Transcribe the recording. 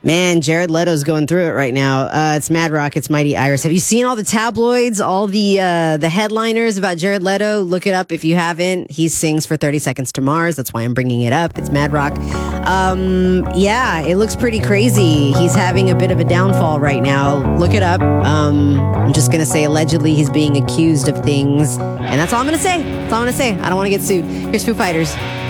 Man, Jared Leto's going through it right now. It's Mad Rock. It's Mighty Iris. Have you seen all the tabloids, all the headliners about Jared Leto? Look it up if you haven't. He sings for 30 Seconds to Mars. That's why I'm bringing it up. It's Mad Rock. Yeah, it looks pretty crazy. He's having a bit of a downfall right now. Look it up. I'm just gonna say allegedly he's being accused of things, and that's all I'm gonna say. That's all I'm gonna say. I don't want to get sued. Here's Foo Fighters.